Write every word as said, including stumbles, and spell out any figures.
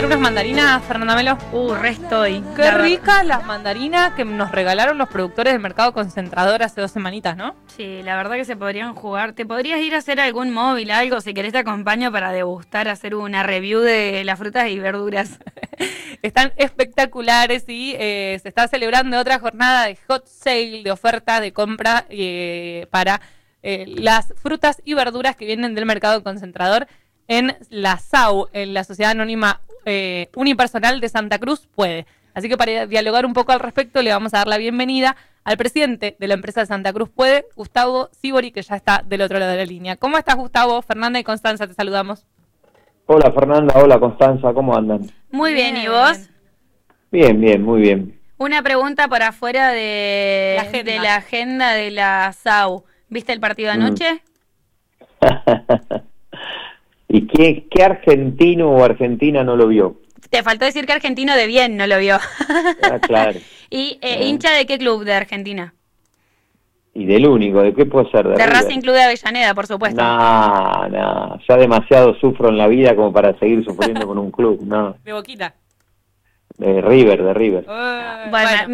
comer unas mandarinas, Fernanda Melo? Uh, re estoy. Qué ricas las mandarinas que nos regalaron los productores del Mercado Concentrador hace dos semanitas, ¿no? Sí, la verdad que se podrían jugar. Te podrías ir a hacer algún móvil, algo, si querés te acompaño para degustar, hacer una review de las frutas y verduras. Están espectaculares y eh, se está celebrando otra jornada de hot sale, de oferta de compra eh, para eh, las frutas y verduras que vienen del Mercado Concentrador en la S A U, en la Sociedad Anónima eh, Unipersonal de Santa Cruz Puede. Así que para dialogar un poco al respecto le vamos a dar la bienvenida al presidente de la empresa de Santa Cruz Puede, Gustavo Sibori, que ya está del otro lado de la línea. ¿Cómo estás, Gustavo? Fernanda y Constanza, te saludamos. Hola Fernanda, hola Constanza, ¿cómo andan? Muy bien, ¿y vos? Bien, bien, muy bien. Una pregunta por afuera de la agenda de la, agenda de la S A U. ¿Viste el partido anoche? Mm. ¿Y qué, qué argentino o argentina no lo vio? Te faltó decir que argentino de bien no lo vio. Ah, claro. ¿Y eh, hincha de qué club de Argentina? Y del único, ¿de qué puede ser? De, de Racing Club de Avellaneda, por supuesto. No, no, ya demasiado sufro en la vida como para seguir sufriendo con un club, no. De Boquita. De River, de River. Uh, bueno, bueno.